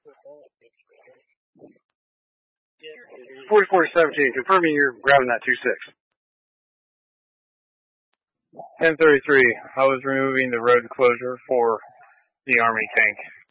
44-17, confirming you're grabbing that 2-6. 10:33, I was removing the road closure for the Army tank.